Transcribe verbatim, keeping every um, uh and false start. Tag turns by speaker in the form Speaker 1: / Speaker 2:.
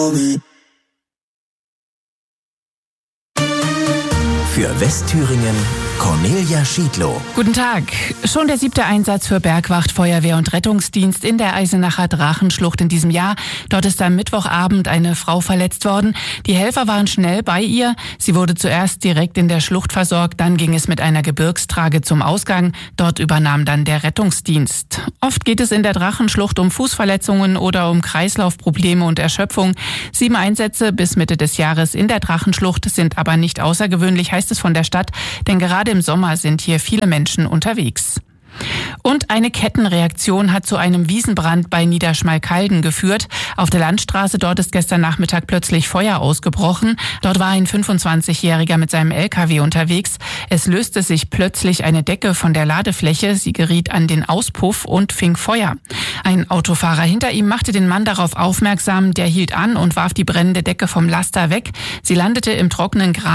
Speaker 1: Für Westthüringen Cornelia Schiedlow.
Speaker 2: Guten Tag. Schon der siebte Einsatz für Bergwacht, Feuerwehr und Rettungsdienst in der Eisenacher Drachenschlucht in diesem Jahr. Dort ist am Mittwochabend eine Frau verletzt worden. Die Helfer waren schnell bei ihr. Sie wurde zuerst direkt in der Schlucht versorgt. Dann ging es mit einer Gebirgstrage zum Ausgang. Dort übernahm dann der Rettungsdienst. Oft geht es in der Drachenschlucht um Fußverletzungen oder um Kreislaufprobleme und Erschöpfung. Sieben Einsätze bis Mitte des Jahres in der Drachenschlucht sind aber nicht außergewöhnlich, heißt es von der Stadt. Denn gerade im Sommer sind hier viele Menschen unterwegs. Und eine Kettenreaktion hat zu einem Wiesenbrand bei Niederschmalkalden geführt. Auf der Landstraße dort ist gestern Nachmittag plötzlich Feuer ausgebrochen. Dort war ein fünfundzwanzigjähriger mit seinem L K W unterwegs. Es löste sich plötzlich eine Decke von der Ladefläche. Sie geriet an den Auspuff und fing Feuer. Ein Autofahrer hinter ihm machte den Mann darauf aufmerksam. Der hielt an und warf die brennende Decke vom Laster weg. Sie landete im trockenen Gras.